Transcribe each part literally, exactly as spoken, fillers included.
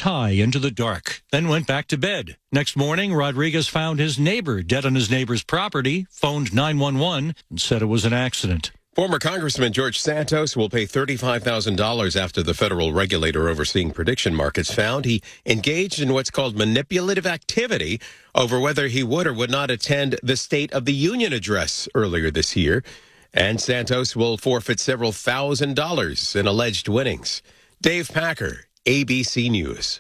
high into the dark, then went back to bed. Next morning, Rodriguez found his neighbor dead on his neighbor's property, phoned nine one one, and said it was an accident. Former Congressman George Santos will pay thirty-five thousand dollars after the federal regulator overseeing prediction markets found he engaged in what's called manipulative activity over whether he would or would not attend the State of the Union address earlier this year. And Santos will forfeit several thousand dollars in alleged winnings. Dave Packer, A B C News.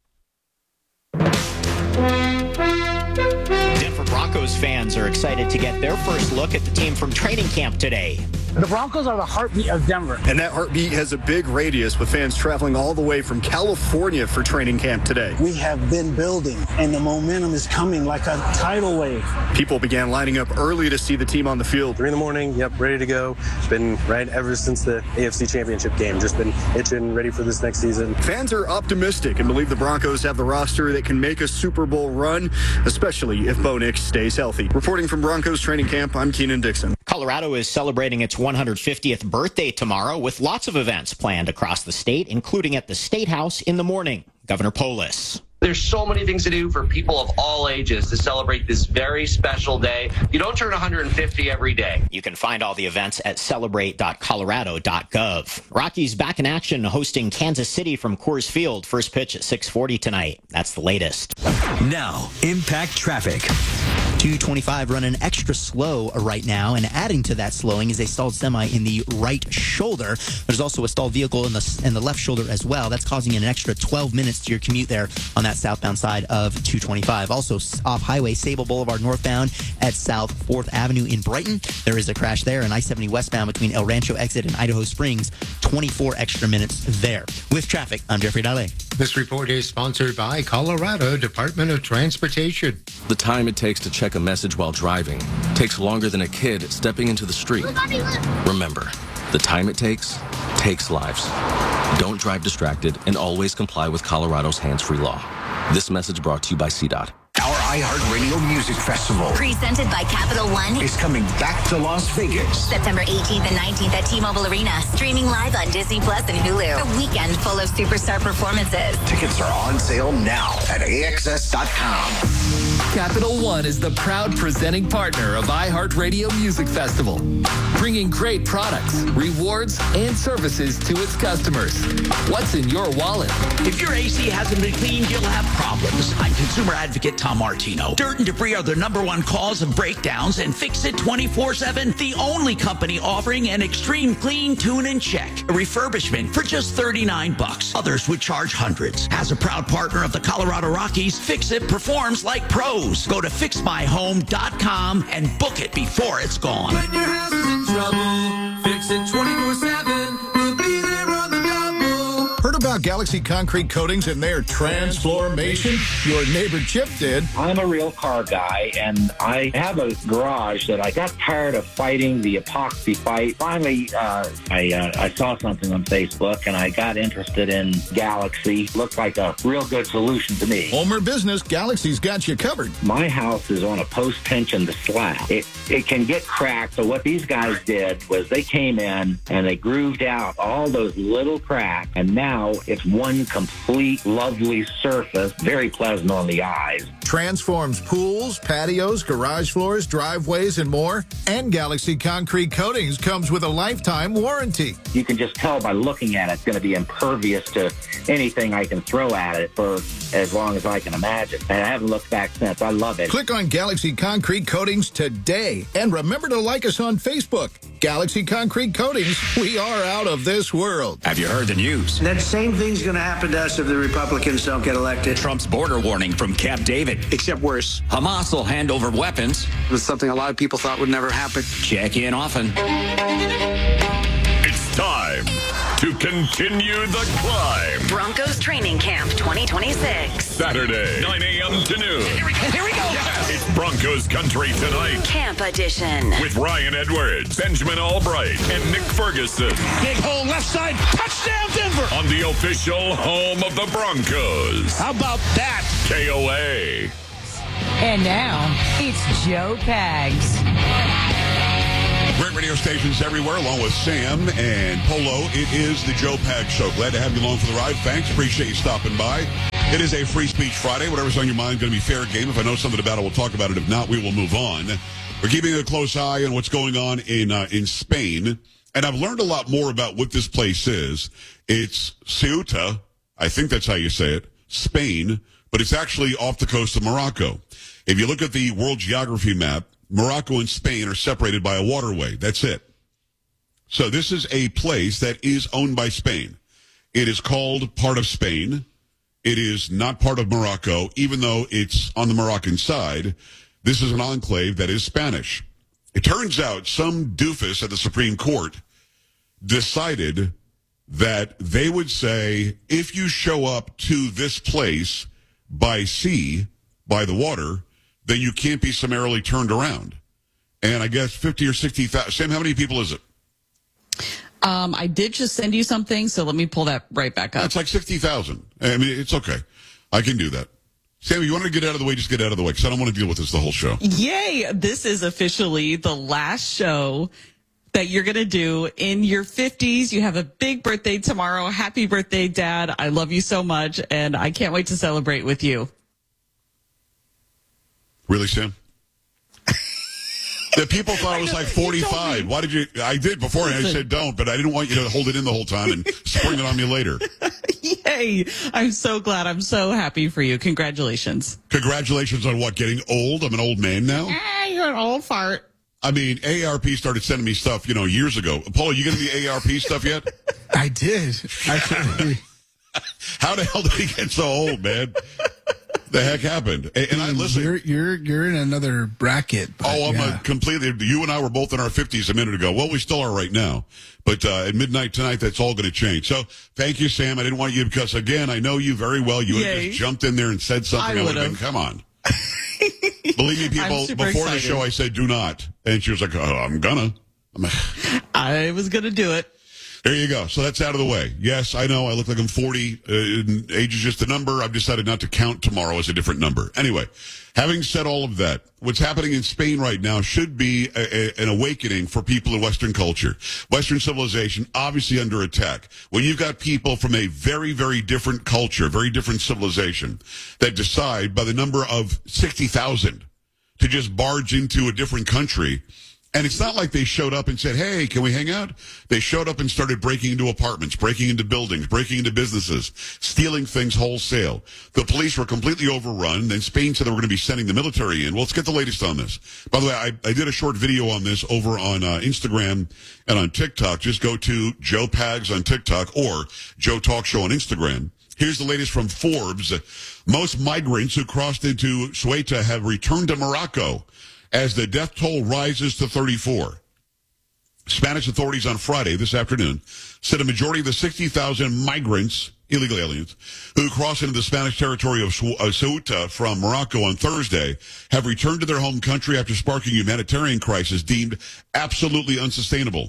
Denver Broncos fans are excited to get their first look at the team from training camp today. The Broncos are the heartbeat of Denver. And that heartbeat has a big radius with fans traveling all the way from California for training camp today. We have been building, and the momentum is coming like a tidal wave. People began lining up early to see the team on the field. Three in the morning, yep, ready to go. Been right ever since the A F C Championship game. Just been itching, ready for this next season. Fans are optimistic and believe the Broncos have the roster that can make a Super Bowl run, especially if Bo Nix stays healthy. Reporting from Broncos training camp, I'm Keenan Dixon. Colorado is celebrating its one hundred fiftieth birthday tomorrow with lots of events planned across the state, including at the State House in the morning. Governor Polis. There's so many things to do for people of all ages to celebrate this very special day. You don't turn one hundred fifty every day. You can find all the events at celebrate dot colorado dot gov. Rockies back in action hosting Kansas City from Coors Field. First pitch at six forty tonight. That's the latest. Now, Impact Traffic. two twenty-five running extra slow right now, and adding to that slowing is a stalled semi in the right shoulder. There's also a stalled vehicle in the in the left shoulder as well. That's causing an extra twelve minutes to your commute there on that southbound side of two twenty-five. Also off Highway Sable Boulevard northbound at South fourth Avenue in Brighton. There is a crash there, and I seventy westbound between El Rancho exit and Idaho Springs. twenty-four extra minutes there. With traffic, I'm Jeffrey Dalle. This report is sponsored by Colorado Department of Transportation. The time it takes to check a message while driving takes longer than a kid stepping into the street. Remember, the time it takes takes lives. Don't drive distracted and always comply with Colorado's hands-free law. This message brought to you by C DOT. Our iHeartRadio Music Festival, presented by Capital One, is coming back to Las Vegas. September eighteenth and nineteenth at T-Mobile Arena. Streaming live on Disney Plus and Hulu. A weekend full of superstar performances. Tickets are on sale now at A X S dot com. Capital One is the proud presenting partner of iHeartRadio Music Festival, bringing great products, rewards, and services to its customers. What's in your wallet? If your A C hasn't been cleaned, you'll have problems. I'm consumer advocate Tom Martino. Dirt and debris are the number one cause of breakdowns, and Fix It twenty-four seven, the only company offering an extreme clean, tune, and check. A refurbishment for just thirty-nine bucks. Others would charge hundreds. As a proud partner of the Colorado Rockies, Fix It performs like pros. Go to fix my home dot com and book it before it's gone. When your house is in trouble, Fix It twenty-four seven. We'll be there on the double. Heard about Galaxy Concrete Coatings and their transformation? Your neighbor Chip did. I'm a real car guy, and I have a garage that I got tired of fighting the epoxy fight. Finally, uh, I uh, I saw something on Facebook, and I got interested in Galaxy. Looked like a real good solution to me. Homer Business, Galaxy's got you covered. My house is on a post tension to slab. It it can get cracked. So what these guys did was they came in and they grooved out all those little cracks, and now it's one complete lovely surface, very pleasant on the eyes. Transforms pools, patios, garage floors, driveways, and more. And Galaxy Concrete Coatings comes with a lifetime warranty. You can just tell by looking at it, it's going to be impervious to anything I can throw at it for as long as I can imagine. And I haven't looked back since. I love it. Click on Galaxy Concrete Coatings today. And remember to like us on Facebook. Galaxy Concrete Coatings, we are out of this world. Have you heard the news? That same thing's going to happen to us if the Republicans don't get elected. Trump's border warning from Camp David. Except worse. Hamas will hand over weapons. It was something a lot of people thought would never happen. Check in often. It's time to continue the climb. Broncos Training Camp twenty twenty-six. Saturday, nine a.m. to noon. Here we go. Here we go. Yes. It's Broncos Country tonight. Camp edition. With Ryan Edwards, Benjamin Albright, and Nick Ferguson. Big hole left side. Touchdown Denver. On the official home of the Broncos. How about that? K O A. And now, it's Joe Pags. Great radio stations everywhere, along with Sam and Polo. It is the Joe Pags Show. Glad to have you along for the ride. Thanks. Appreciate you stopping by. It is a Free Speech Friday. Whatever's on your mind, going to be fair game. If I know something about it, we'll talk about it. If not, we will move on. We're keeping a close eye on what's going on in uh, in Spain. And I've learned a lot more about what this place is. It's Ceuta. I think that's how you say it. Spain. But it's actually off the coast of Morocco. If you look at the world geography map, Morocco and Spain are separated by a waterway. That's it. So this is a place that is owned by Spain. It is called part of Spain. It is not part of Morocco, even though it's on the Moroccan side. This is an enclave that is Spanish. It turns out some doofus at the Supreme Court decided that they would say, if you show up to this place by sea, by the water, then you can't be summarily turned around. And I guess fifty or sixty thousand. Sam, how many people is it? Um, I did just send you something, so let me pull that right back up. It's like sixty thousand. I mean, it's okay. I can do that. Sam, you want to get out of the way, just get out of the way, because I don't want to deal with this the whole show. Yay! This is officially the last show that you're going to do in your fifties. You have a big birthday tomorrow. Happy birthday, Dad. I love you so much, and I can't wait to celebrate with you. Really, Sam? The people thought it was like forty-five. Why did you? I did before, and I said don't, but I didn't want you to hold it in the whole time and spring it on me later. Yay! I'm so glad. I'm so happy for you. Congratulations. Congratulations on what? Getting old? I'm an old man now? Ah, you're an old fart. I mean, A A R P started sending me stuff, you know, years ago. Paul, you getting the A A R P stuff yet? I did. Actually. How the hell did he get so old, man? The heck happened? And, and I listen. You're you're you're in another bracket. But oh, I'm yeah. a completely. You and I were both in our fifties a minute ago. Well, we still are right now. But uh, at midnight tonight, that's all going to change. So thank you, Sam. I didn't want you because again, I know you very well. You would have just jumped in there and said something. I, I would have been. Come on. Believe me, people. Before excited. the show, I said do not, and she was like, "Oh, I'm gonna." I'm like, I was gonna do it. There you go. So that's out of the way. Yes, I know I look like I'm forty. Uh, age is just a number. I've decided not to count tomorrow as a different number. Anyway, having said all of that, what's happening in Spain right now should be a, a, an awakening for people in Western culture. Western civilization, obviously under attack. When you've got people from a very, very different culture, very different civilization, that decide by the number of sixty thousand to just barge into a different country. And it's not like they showed up and said, hey, can we hang out? They showed up and started breaking into apartments, breaking into buildings, breaking into businesses, stealing things wholesale. The police were completely overrun. Then Spain said they were going to be sending the military in. Well, let's get the latest on this. By the way, I, I did a short video on this over on uh, Instagram and on TikTok. Just go to Joe Pags on TikTok or Joe Talk Show on Instagram. Here's the latest from Forbes. Most migrants who crossed into Ceuta have returned to Morocco as the death toll rises to thirty-four. Spanish authorities on Friday, this afternoon, said a majority of the sixty thousand migrants, illegal aliens, who crossed into the Spanish territory of Ceuta from Morocco on Thursday have returned to their home country after sparking a humanitarian crisis deemed absolutely unsustainable.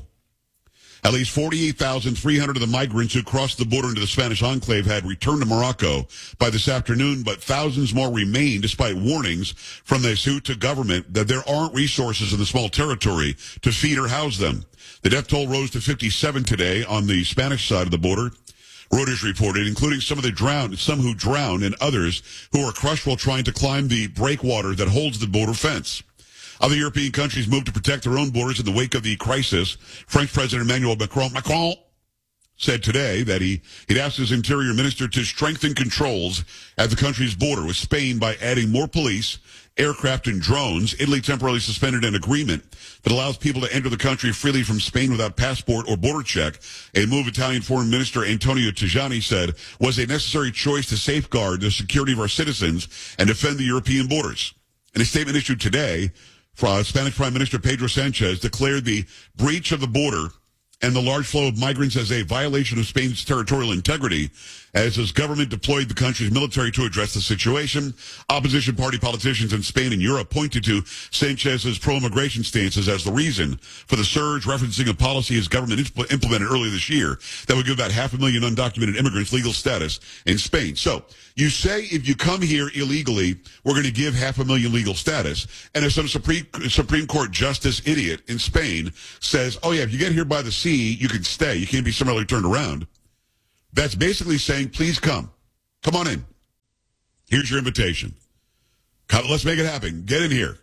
At least forty-eight thousand three hundred of the migrants who crossed the border into the Spanish enclave had returned to Morocco by this afternoon, but thousands more remain despite warnings from the Ceuta government that there aren't resources in the small territory to feed or house them. The death toll rose to fifty-seven today on the Spanish side of the border. Reuters reported, including some of the drowned, some who drowned and others who were crushed while trying to climb the breakwater that holds the border fence. Other European countries moved to protect their own borders in the wake of the crisis. French President Emmanuel Macron, Macron said today that he, he'd asked his interior minister to strengthen controls at the country's border with Spain by adding more police, aircraft, and drones. Italy temporarily suspended an agreement that allows people to enter the country freely from Spain without passport or border check. A move Italian Foreign Minister Antonio Tajani said was a necessary choice to safeguard the security of our citizens and defend the European borders. In a statement issued today, Spanish Prime Minister Pedro Sanchez declared the breach of the border and the large flow of migrants as a violation of Spain's territorial integrity as his government deployed the country's military to address the situation. Opposition party politicians in Spain and Europe pointed to Sanchez's pro-immigration stances as the reason for the surge, referencing a policy his government impl- implemented earlier this year that would give about half a million undocumented immigrants legal status in Spain. So you say if you come here illegally, we're going to give half a million legal status. And if some Supreme, Supreme Court justice idiot in Spain says, oh, yeah, if you get here by the sea, you can stay. You can't be summarily turned around. That's basically saying, please come. Come on in. Here's your invitation. Come, let's make it happen. Get in here.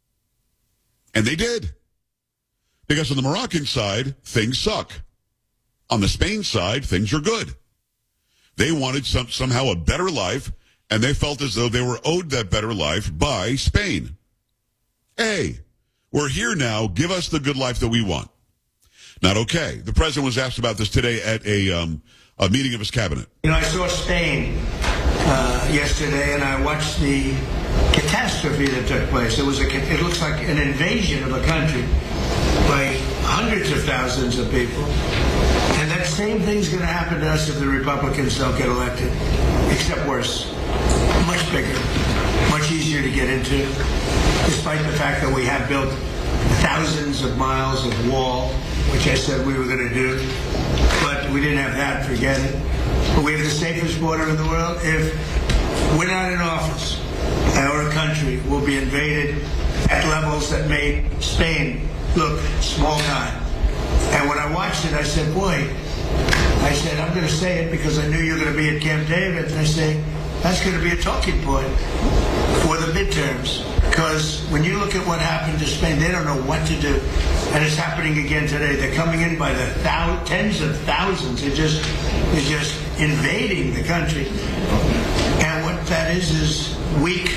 And they did. Because on the Moroccan side, things suck. On the Spain side, things are good. They wanted some somehow a better life, and they felt as though they were owed that better life by Spain. Hey, we're here now. Give us the good life that we want. Not okay. The president was asked about this today at a um, a meeting of his cabinet. You know, I saw Spain uh, yesterday, and I watched the catastrophe that took place. It was a, it looks like an invasion of a country by hundreds of thousands of people. And that same thing's going to happen to us if the Republicans don't get elected, except worse. Much bigger, much easier to get into, despite the fact that we have built thousands of miles of wall, which I said we were going to do, but we didn't have that, forget it. But we have the safest border in the world. If we're not in office, our country will be invaded at levels that made Spain look small time. And when I watched it, I said, boy, I said, I'm going to say it because I knew you were going to be at Camp David. And I say, that's going to be a talking point for the midterms. Because when you look at what happened to Spain, they don't know what to do. And it's happening again today. They're coming in by the thou- tens of thousands. They're just, they're just invading the country. And what that is is weak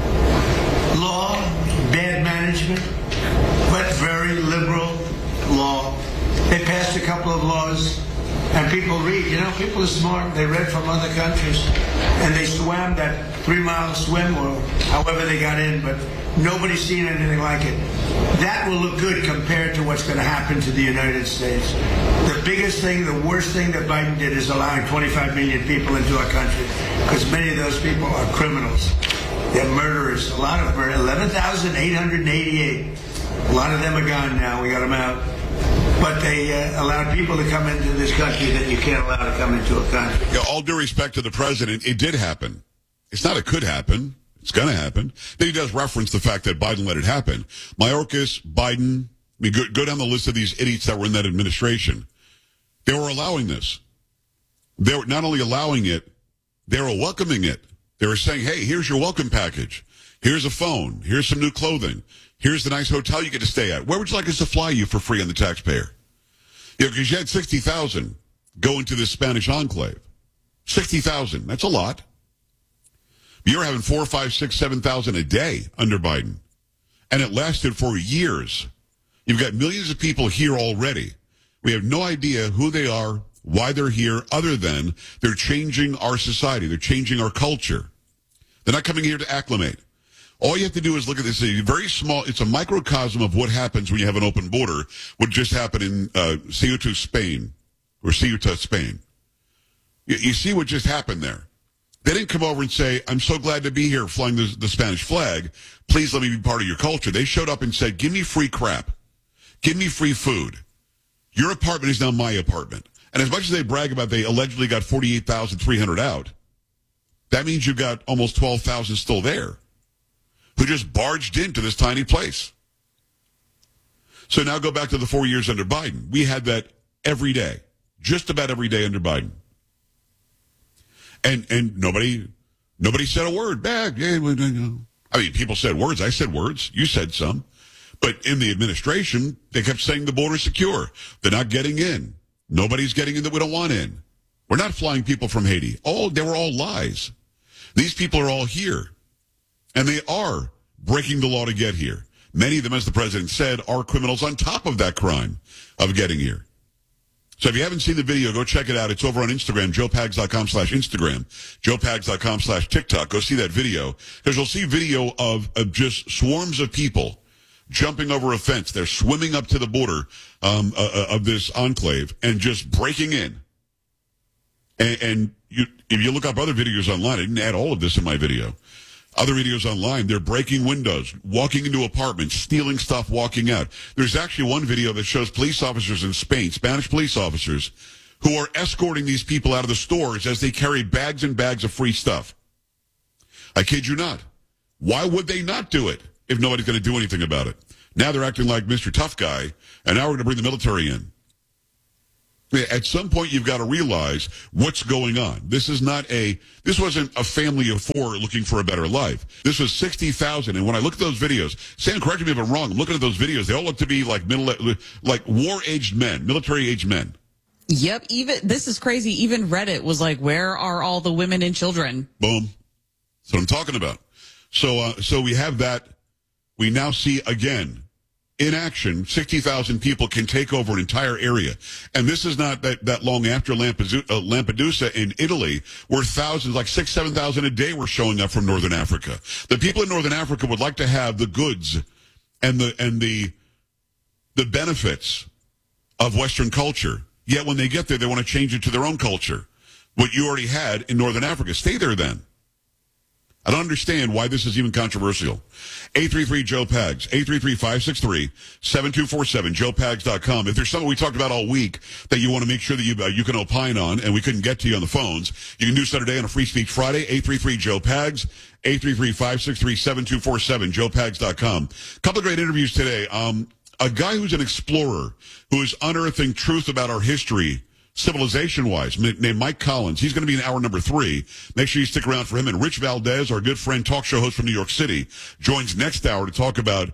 law, bad management, but very liberal law. They passed a couple of laws, and people read. You know, people are smart. They read from other countries, and they swam that three-mile swim, or however they got in, but nobody's seen anything like it. That will look good compared to what's going to happen to the United States. The biggest thing, the worst thing that Biden did is allowing twenty-five million people into our country, because many of those people are criminals. They're murderers. A lot of murder. eleven thousand eight hundred eighty-eight. A lot of them are gone now. We got them out. But they uh, allowed people to come into this country that you can't allow to come into a country. Yeah, all due respect to the president, it did happen. It's not it could happen. It's going to happen. Then he does reference the fact that Biden let it happen. Mayorkas, Biden, I mean, go, go down the list of these idiots that were in that administration. They were allowing this. They were not only allowing it, they were welcoming it. They were saying, hey, here's your welcome package. Here's a phone. Here's some new clothing. Here's the nice hotel you get to stay at. Where would you like us to fly you for free on the taxpayer? You know, because you had sixty thousand go into this Spanish enclave. sixty thousand. That's a lot. You're having four, five, six, seven thousand a day under Biden. And it lasted for years. You've got millions of people here already. We have no idea who they are, why they're here, other than they're changing our society. They're changing our culture. They're not coming here to acclimate. All you have to do is look at this. It's a very small, it's a microcosm of what happens when you have an open border, what just happened in uh, Ceuta, Spain, or Ceuta, Spain. You, you see what just happened there. They didn't come over and say, I'm so glad to be here flying the, the Spanish flag. Please let me be part of your culture. They showed up and said, give me free crap. Give me free food. Your apartment is now my apartment. And as much as they brag about they allegedly got forty-eight thousand three hundred out, that means you've got almost twelve thousand still there who just barged into this tiny place. So now go back to the four years under Biden. We had that every day, just about every day under Biden. And and nobody nobody said a word back. I mean, people said words. I said words. You said some. But in the administration, they kept saying the border's secure. They're not getting in. Nobody's getting in that we don't want in. We're not flying people from Haiti. All they were all lies. These people are all here. And they are breaking the law to get here. Many of them, as the president said, are criminals on top of that crime of getting here. So if you haven't seen the video, go check it out. It's over on Instagram, joe pags dot com slash Instagram, joe pags dot com slash TikTok. Go see that video. Because you'll see video of, of just swarms of people jumping over a fence. They're swimming up to the border um, uh, of this enclave and just breaking in. And, and you, if you look up other videos online, I didn't add all of this in my video. Other videos online, they're breaking windows, walking into apartments, stealing stuff, walking out. There's actually one video that shows police officers in Spain, Spanish police officers, who are escorting these people out of the stores as they carry bags and bags of free stuff. I kid you not. Why would they not do it if nobody's going to do anything about it? Now they're acting like Mister Tough Guy, and now we're going to bring the military in. At some point, you've got to realize what's going on. This is not a, this wasn't a family of four looking for a better life. This was sixty thousand. And when I look at those videos, Sam, correct me if I'm wrong, I'm looking at those videos, they all look to be like middle, like war-aged men, military-aged men. Yep. Even, this is crazy. Even Reddit was like, where are all the women and children? Boom. That's what I'm talking about. So, uh, so we have that. We now see again, in action, sixty thousand people can take over an entire area. And this is not that, that long after Lampedusa, uh, Lampedusa in Italy, where thousands, like six, seven thousand a day were showing up from Northern Africa. The people in Northern Africa would like to have the goods and the, and the, the benefits of Western culture. Yet when they get there, they want to change it to their own culture. What you already had in Northern Africa. Stay there then. I don't understand why this is even controversial. eight three three Joe Pags, eight three three, five six three, seven two four seven, joe pags dot com. If there's something we talked about all week that you want to make sure that you uh, you can opine on, and we couldn't get to you on the phones, you can do so today on a Free Speech Friday, eight three three Joe Pags, eight three three, five six three, seven two four seven, joe pags dot com. A couple of great interviews today. Um, a guy who's an explorer, who is unearthing truth about our history, civilization-wise, named Mike Collins. He's going to be in hour number three. Make sure you stick around for him. And Rich Valdez, our good friend, talk show host from New York City, joins next hour to talk about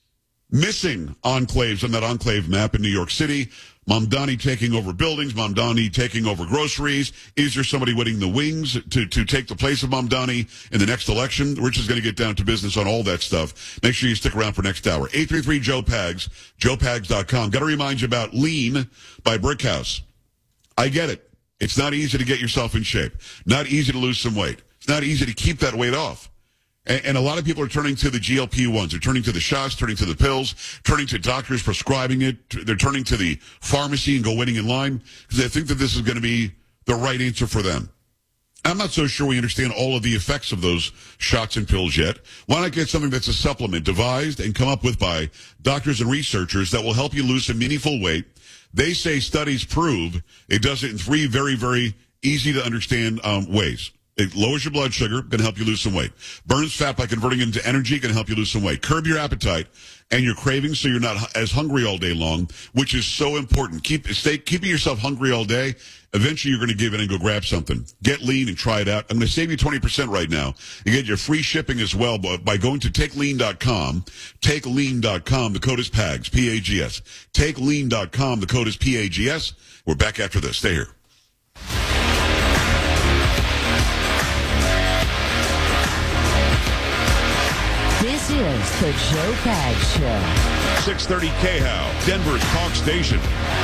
missing enclaves on that enclave map in New York City. Mamdani taking over buildings, Mamdani taking over groceries. Is there somebody winning the wings to, to take the place of Mamdani in the next election? Rich is going to get down to business on all that stuff. Make sure you stick around for next hour. eight three three Joe Pags, joe pags dot com. Got to remind you about Lean by Brickhouse. I get it. It's not easy to get yourself in shape. Not easy to lose some weight. It's not easy to keep that weight off. And, and a lot of people are turning to the G L P ones. They're turning to the shots, turning to the pills, turning to doctors prescribing it. They're turning to the pharmacy and go waiting in line because they think that this is going to be the right answer for them. I'm not so sure we understand all of the effects of those shots and pills yet. Why not get something that's a supplement devised and come up with by doctors and researchers that will help you lose some meaningful weight? They say studies prove it does it in three very, very easy to understand um, ways. It lowers your blood sugar, going to help you lose some weight. Burns fat by converting it into energy, going to help you lose some weight. Curb your appetite and your cravings so you're not as hungry all day long, which is so important. Keep stay keeping yourself hungry all day. Eventually, you're going to give in and go grab something. Get Lean and try it out. I'm going to save you twenty percent right now. You get your free shipping as well by going to take lean dot com. take lean dot com. The code is PAGS, P A G S. take lean dot com. The code is P A G S. We're back after this. Stay here. This is the Joe Pags Show. six thirty K H O W, Denver's talk station.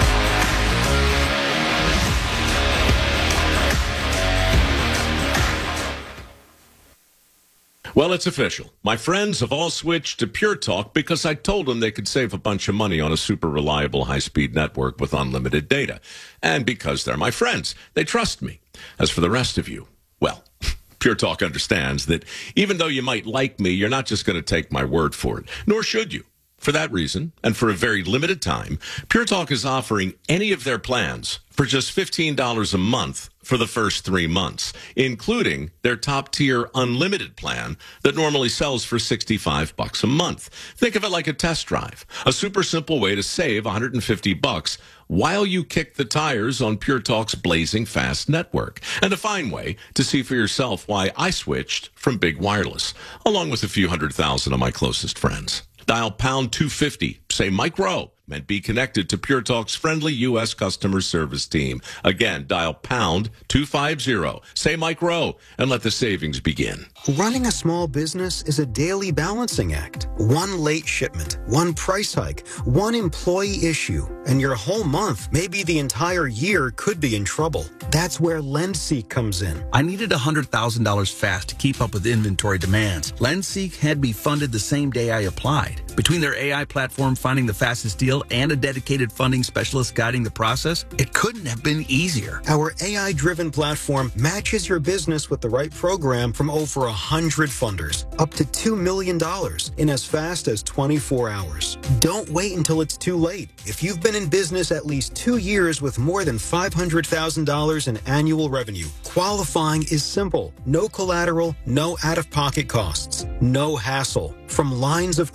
Well, it's official. My friends have all switched to Pure Talk because I told them they could save a bunch of money on a super reliable high-speed network with unlimited data. And because they're my friends, they trust me. As for the rest of you, well, Pure Talk understands that even though you might like me, you're not just going to take my word for it, nor should you. For that reason, and for a very limited time, Pure Talk is offering any of their plans for just fifteen dollars a month for the first three months, including their top-tier unlimited plan that normally sells for sixty-five bucks a month. Think of it like a test drive, a super simple way to save one hundred fifty bucks while you kick the tires on Pure Talk's blazing fast network, and a fine way to see for yourself why I switched from Big Wireless, along with a few hundred thousand of my closest friends. Dial pound two fifty, say Mike Rowe, and be connected to Pure Talk's friendly U S customer service team. Again, dial pound two fifty, say Mike Rowe, and let the savings begin. Running a small business is a daily balancing act. One late shipment, one price hike, one employee issue, and your whole month, maybe the entire year, could be in trouble. That's where LendSeek comes in. I needed one hundred thousand dollars fast to keep up with inventory demands. LendSeek had me funded the same day I applied. Between their A I platform finding the fastest deal and a dedicated funding specialist guiding the process, it couldn't have been easier. Our A I-driven platform matches your business with the right program from over one hundred funders, up to two million dollars in as fast as twenty-four hours. Don't wait until it's too late. If you've been in business at least two years with more than five hundred thousand dollars in annual revenue, qualifying is simple. No collateral, no out-of-pocket costs, no hassle. From lines of credit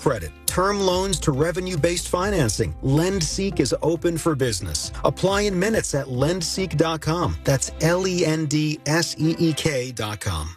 term loans to revenue-based financing. LendSeek is open for business. Apply in minutes at lend seek dot com. That's L E N D S E E K dot com.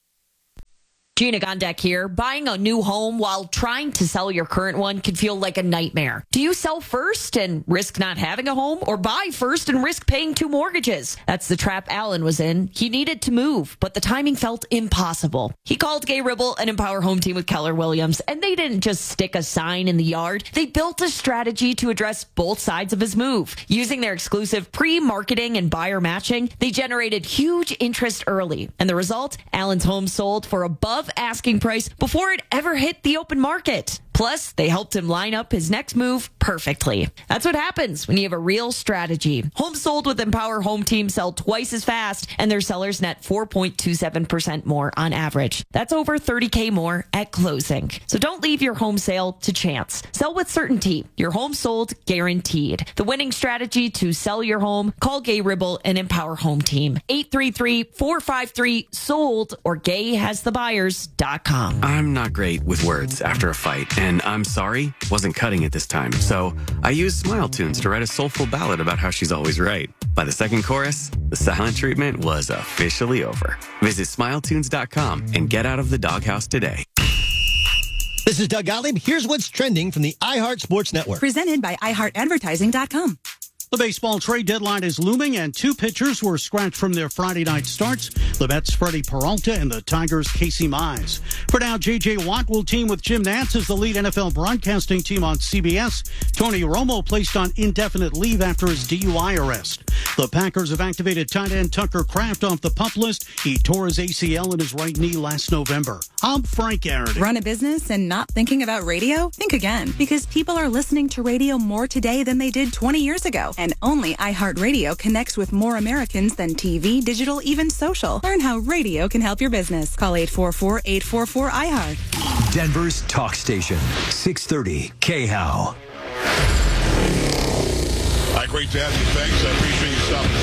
Gina Gondek here. Buying a new home while trying to sell your current one can feel like a nightmare. Do you sell first and risk not having a home, or buy first and risk paying two mortgages? That's the trap Alan was in. He needed to move, but the timing felt impossible. He called Gay Ribble and Empower Home Team with Keller Williams, and they didn't just stick a sign in the yard. They built a strategy to address both sides of his move. Using their exclusive pre-marketing and buyer matching, they generated huge interest early. And the result? Alan's home sold for above asking price before it ever hit the open market. Plus, they helped him line up his next move perfectly. That's what happens when you have a real strategy. Homes sold with Empower Home Team sell twice as fast, and their sellers net four point two seven percent more on average. That's over thirty thousand more at closing. So don't leave your home sale to chance. Sell with certainty. Your home sold guaranteed. The winning strategy to sell your home? Call Gay Ribble and Empower Home Team. eight three three, four five three, sold or gay has the buyers dot com. I'm not great with words after a fight, and I'm sorry wasn't cutting it this time. So I used Smile Tunes to write a soulful ballad about how she's always right. By the second chorus, the silent treatment was officially over. Visit smile tunes dot com and get out of the doghouse today. This is Doug Gottlieb. Here's what's trending from the iHeart Sports Network. Presented by i heart advertising dot com. The baseball trade deadline is looming, and two pitchers were scratched from their Friday night starts. The Mets' Freddie Peralta and the Tigers' Casey Mize. For now, J J. Watt will team with Jim Nantz as the lead N F L broadcasting team on C B S. Tony Romo placed on indefinite leave after his D U I arrest. The Packers have activated tight end Tucker Kraft off the PUP list. He tore his A C L in his right knee last November. I'm Frank Arity. Run a business and not thinking about radio? Think again, because people are listening to radio more today than they did twenty years ago. And only iHeartRadio connects with more Americans than T V, digital, even social. Learn how radio can help your business. Call eight four four, eight four four, I heart. Denver's talk station, six thirty K H O W. Hi, great to have you. Thanks. I appreciate you stopping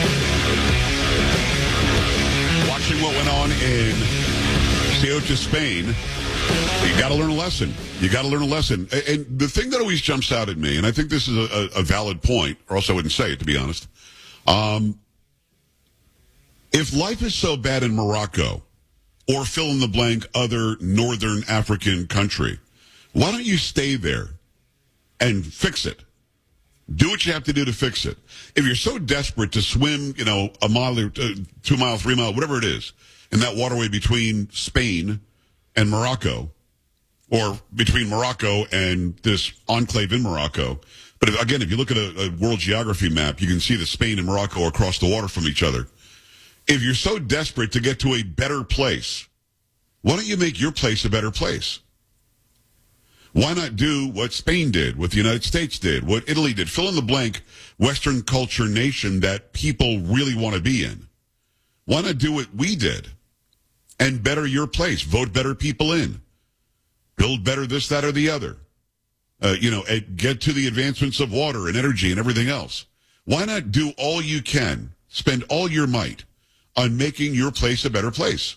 by. Watching what went on in Ceuta, Spain, you got to learn a lesson. You got to learn a lesson. And the thing that always jumps out at me, and I think this is a, a valid point, or else I wouldn't say it, to be honest. Um, if life is so bad in Morocco, or fill in the blank other northern African country, why don't you stay there and fix it? Do what you have to do to fix it. If you're so desperate to swim, you know, a mile or uh, two mile, three mile, whatever it is, in that waterway between Spain and Morocco, or between Morocco and this enclave in Morocco. But if, again, if you look at a, a world geography map, you can see that Spain and Morocco are across the water from each other. If you're so desperate to get to a better place, why don't you make your place a better place? Why not do what Spain did, what the United States did, what Italy did? Fill in the blank Western culture nation that people really want to be in. Why not do what we did and better your place? Vote better people in. Build better this, that, or the other. Uh, you know, get to the advancements of water and energy and everything else. Why not do all you can, spend all your might on making your place a better place?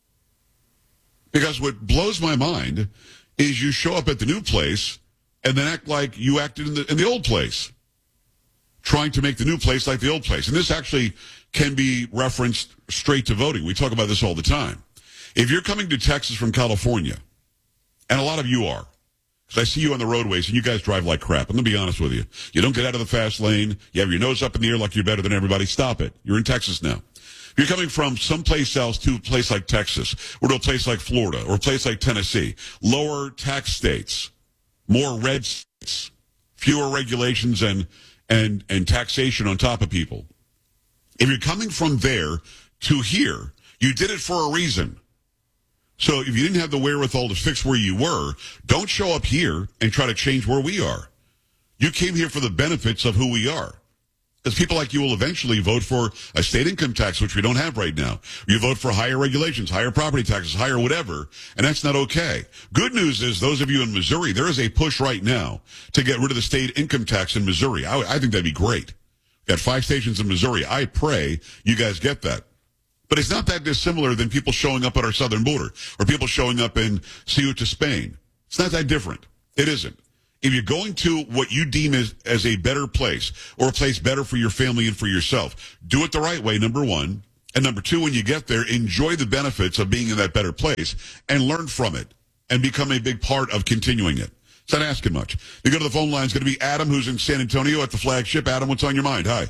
Because what blows my mind is you show up at the new place and then act like you acted in the, in the old place, trying to make the new place like the old place. And this actually can be referenced straight to voting. We talk about this all the time. If you're coming to Texas from California, and a lot of you are, because I see you on the roadways and you guys drive like crap. I'm going to be honest with you. You don't get out of the fast lane. You have your nose up in the air like you're better than everybody. Stop it. You're in Texas now. If you're coming from someplace else to a place like Texas, or to a place like Florida, or a place like Tennessee, lower tax states, more red states, fewer regulations and, and, and taxation on top of people. If you're coming from there to here, you did it for a reason. So if you didn't have the wherewithal to fix where you were, don't show up here and try to change where we are. You came here for the benefits of who we are. Because people like you will eventually vote for a state income tax, which we don't have right now. You vote for higher regulations, higher property taxes, higher whatever, and that's not okay. Good news is, those of you in Missouri, there is a push right now to get rid of the state income tax in Missouri. I, I think that'd be great. Got five stations in Missouri. I pray you guys get that. But it's not that dissimilar than people showing up at our southern border, or people showing up in Ceuta, Spain. It's not that different. It isn't. If you're going to what you deem as, as a better place or a place better for your family and for yourself, do it the right way, number one. And number two, when you get there, enjoy the benefits of being in that better place and learn from it and become a big part of continuing it. It's not asking much. You go to the phone line. It's going to be Adam, who's in San Antonio at the flagship. Adam, what's on your mind? Hi.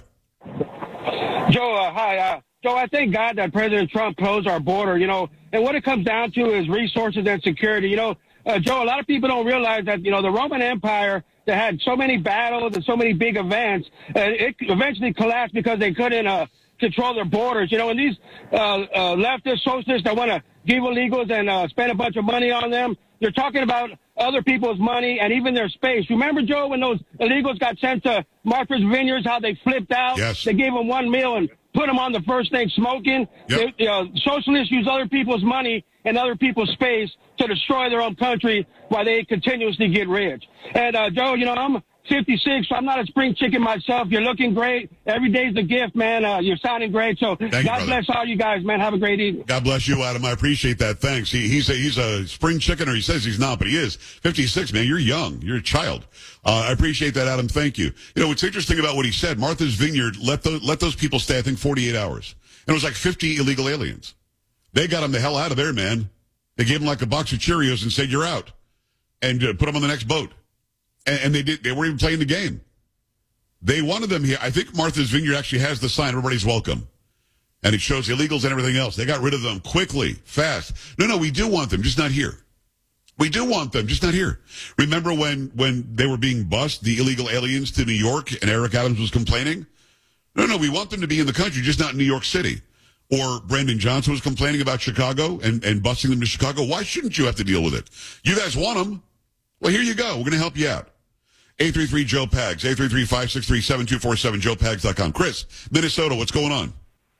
Joe, uh, hi. Uh, Joe, I thank God that President Trump closed our border, you know, and what it comes down to is resources and security. You know, uh, Joe, a lot of people don't realize that, you know, the Roman Empire that had so many battles and so many big events, uh, it eventually collapsed because they couldn't uh, control their borders. You know, and these uh, uh, leftist socialists that want to give illegals and uh, spend a bunch of money on them, they're talking about other people's money and even their space. Remember, Joe, when those illegals got sent to Martha's Vineyards, how they flipped out? Yes. They gave them one meal and put them on the first thing smoking. Yep. They, uh, socialists use other people's money and other people's space to destroy their own country while they continuously get rich. And, uh, Joe, you know, I'm fifty-six, so I'm not a spring chicken myself. You're looking great. Every day's a gift, man. Uh, you're sounding great. So Thank God you, brother. bless all you guys, man. Have a great evening. God bless you, Adam. I appreciate that. Thanks. He, he's a he's a spring chicken, or he says he's not, but he is. fifty-six, man. You're young. You're a child. Uh, I appreciate that, Adam. Thank you. You know, what's interesting about what he said, Martha's Vineyard let those, let those people stay, I think, forty-eight hours. And it was like fifty illegal aliens. They got them the hell out of there, man. They gave them like a box of Cheerios and said, you're out. And uh, put them on the next boat. And, and they did. They weren't even playing the game. They wanted them here. I think Martha's Vineyard actually has the sign, everybody's welcome. And it shows illegals and everything else. They got rid of them quickly, fast. No, no, we do want them, just not here. We do want them, just not here. Remember when, when they were being bused, the illegal aliens to New York, and Eric Adams was complaining? No, no, we want them to be in the country, just not in New York City. Or Brandon Johnson was complaining about Chicago and, and busing them to Chicago. Why shouldn't you have to deal with it? You guys want them? Well, here you go. We're going to help you out. eight three three Joe Pags, eight three three, five six three, seven two four seven, joe pags dot com. Chris, Minnesota, what's going on?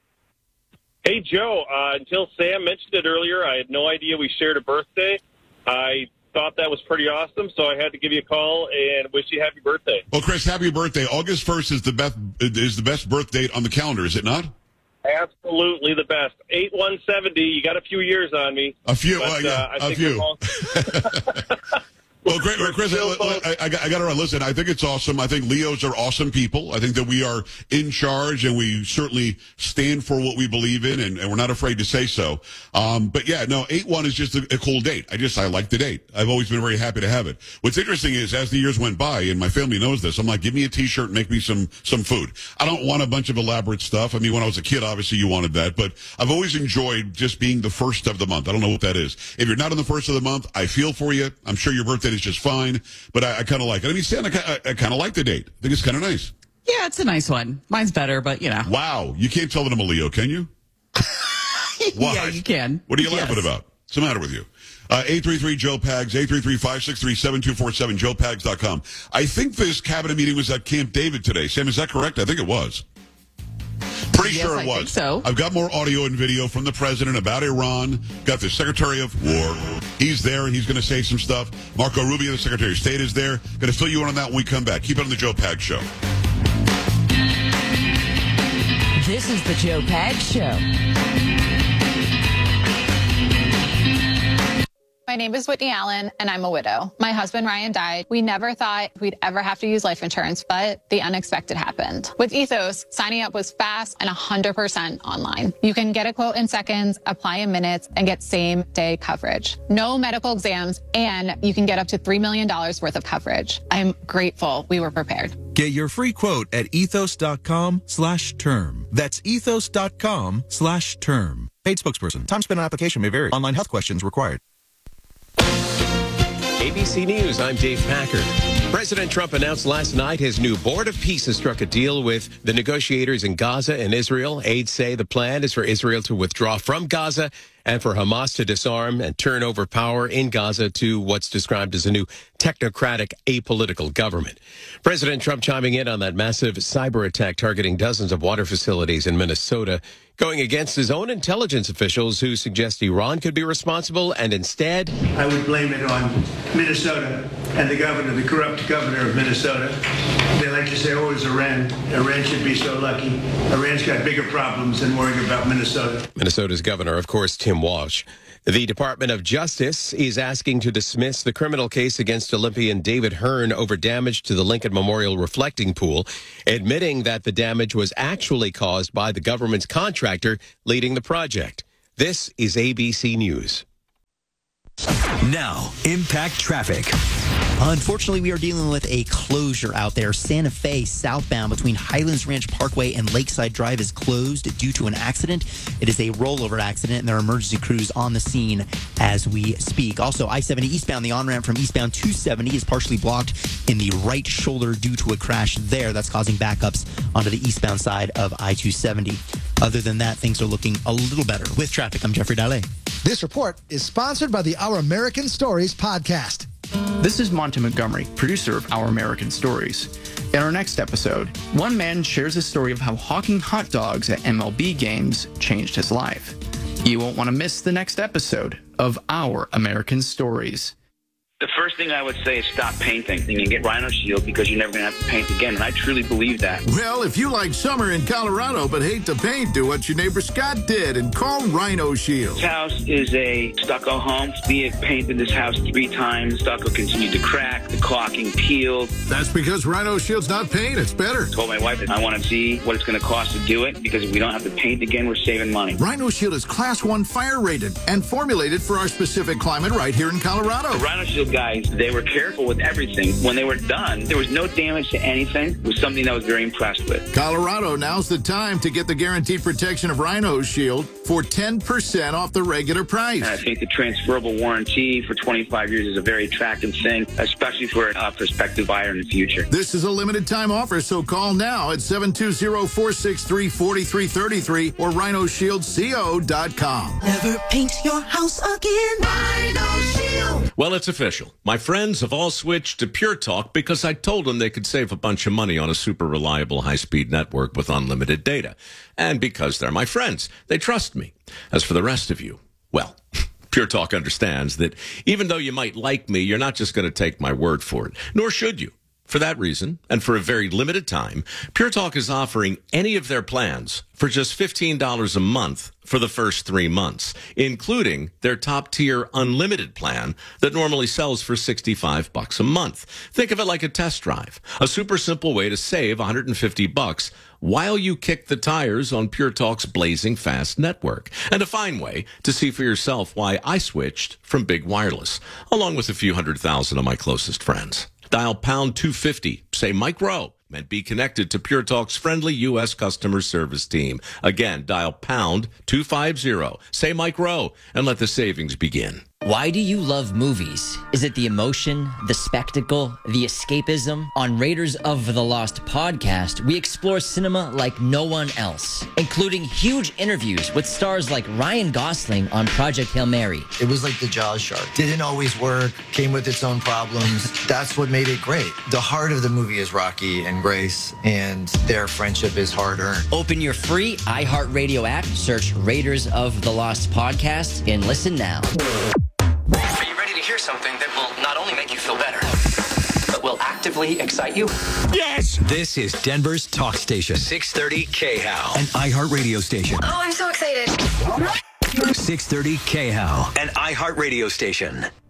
Hey, Joe, uh, until Sam mentioned it earlier, I had no idea we shared a birthday. I thought that was pretty awesome, so I had to give you a call and wish you happy birthday. Well, Chris, happy birthday. August first is the best is the best birth date on the calendar, is it not? Absolutely the best. eight one seventy, you got a few years on me. A few, but, uh, yeah, uh, I a think few. all- Well, great, Chris, I, I, I got to run. Listen, I think it's awesome. I think Leos are awesome people. I think that we are in charge, and we certainly stand for what we believe in, and, and we're not afraid to say so. Um, but yeah, no, eight one is just a, a cool date. I just, I like the date. I've always been very happy to have it. What's interesting is, as the years went by, and my family knows this, I'm like, give me a T-shirt and make me some, some food. I don't want a bunch of elaborate stuff. I mean, when I was a kid, obviously you wanted that, but I've always enjoyed just being the first of the month. I don't know what that is. If you're not on the first of the month, I feel for you. I'm sure your birthday is just fine. But I, I kind of like it. I mean, Stan, I, I, I kind of like the date. I think it's kind of nice. Yeah, it's a nice one. Mine's better, but you know. Wow. You can't tell that I'm a Leo, can you? Why? Yeah, you can. What are you yes. laughing about? What's the matter with you? Uh, eight three three Joe Pags, eight three three, five six three, seven two four seven, joe pags dot com. I think this cabinet meeting was at Camp David today. Sam, is that correct? I think it was. Pretty yes, sure it I was. Think so. I've got more audio and video from the president about Iran. Got the Secretary of War. He's there. He's going to say some stuff. Marco Rubio, the Secretary of State, is there. Going to fill you in on that when we come back. Keep it on the Joe Pags Show. This is the Joe Pags Show. My name is Whitney Allen, and I'm a widow. My husband, Ryan, died. We never thought we'd ever have to use life insurance, but the unexpected happened. With Ethos, signing up was fast and one hundred percent online. You can get a quote in seconds, apply in minutes, and get same-day coverage. No medical exams, and you can get up to three million dollars worth of coverage. I'm grateful we were prepared. Get your free quote at ethos.com slash term. That's ethos.com slash term. Paid spokesperson. Time spent on application may vary. Online health questions required. A B C News, I'm Dave Packard. President Trump announced last night his new Board of Peace has struck a deal with the negotiators in Gaza and Israel. Aides say the plan is for Israel to withdraw from Gaza and for Hamas to disarm and turn over power in Gaza to what's described as a new technocratic, apolitical government. President Trump chiming in on that massive cyber attack targeting dozens of water facilities in Minnesota, going against his own intelligence officials who suggest Iran could be responsible, and instead, I would blame it on Minnesota and the governor, the corrupt governor of Minnesota. They like to say, oh, it's Iran. Iran should be so lucky. Iran's got bigger problems than worrying about Minnesota. Minnesota's governor, of course, Tim Walsh. The Department of Justice is asking to dismiss the criminal case against Olympian David Hearn over damage to the Lincoln Memorial reflecting pool, admitting that the damage was actually caused by the government's contractor leading the project. This is A B C News. Now, impact traffic. Unfortunately, we are dealing with a closure out there. Santa Fe southbound between Highlands Ranch Parkway and Lakeside Drive is closed due to an accident. It is a rollover accident, and there are emergency crews on the scene as we speak. Also, I seventy eastbound, the on-ramp from eastbound two seventy is partially blocked in the right shoulder due to a crash there. That's causing backups onto the eastbound side of I two seventy. Other than that, things are looking a little better. With traffic, I'm Jeffrey Dalle. This report is sponsored by the Our American Stories podcast. This is Monty Montgomery, producer of Our American Stories. In our next episode, one man shares a story of how hawking hot dogs at M L B games changed his life. You won't want to miss the next episode of Our American Stories. The first thing I would say is stop painting and get Rhino Shield because you're never going to have to paint again. And I truly believe that. Well, if you like summer in Colorado but hate to paint, do what your neighbor Scott did and call Rhino Shield. This house is a stucco home. We have painted this house three times. Stucco continued to crack. The caulking peeled. That's because Rhino Shield's not paint. It's better. I told my wife that I want to see what it's going to cost to do it because if we don't have to paint again, we're saving money. Rhino Shield is class one fire rated and formulated for our specific climate right here in Colorado. The Rhino Shield guys, they were careful with everything. When they were done, there was no damage to anything. It was something that I was very impressed with. Colorado, now's the time to get the guaranteed protection of Rhino Shield for ten percent off the regular price. And I think the transferable warranty for twenty-five years is a very attractive thing, especially for a prospective buyer in the future. This is a limited time offer, so call now at seven two zero, four six three, four three three three or rhino shield co dot com. Never paint your house again. Rhino Shield. Well, it's official. My friends have all switched to Pure Talk because I told them they could save a bunch of money on a super reliable high-speed network with unlimited data. And because they're my friends, they trust me. As for the rest of you, well, Pure Talk understands that even though you might like me, you're not just going to take my word for it, nor should you. For that reason, and for a very limited time, Pure Talk is offering any of their plans for just fifteen dollars a month for the first three months, including their top-tier unlimited plan that normally sells for sixty-five bucks a month. Think of it like a test drive, a super simple way to save one hundred fifty bucks while you kick the tires on Pure Talk's blazing fast network, and a fine way to see for yourself why I switched from Big Wireless, along with a few hundred thousand of my closest friends. Dial pound two fifty, say Mike Rowe, and be connected to Pure Talk's friendly U S customer service team. Again, dial pound two fifty, say Mike Rowe, and let the savings begin. Why do you love movies? Is it the emotion, the spectacle, the escapism? On Raiders of the Lost podcast, we explore cinema like no one else, including huge interviews with stars like Ryan Gosling on Project Hail Mary. It was like the Jaws shark. Didn't always work, came with its own problems. That's what made it great. The heart of the movie is Rocky and Grace, and their friendship is hard-earned. Open your free iHeartRadio app, search Raiders of the Lost podcast, and listen now. Are you ready to hear something that will not only make you feel better, but will actively excite you? Yes! This is Denver's talk station. six thirty K H O W, an iHeartRadio station. Oh, I'm so excited. six thirty K H O W, an iHeartRadio station.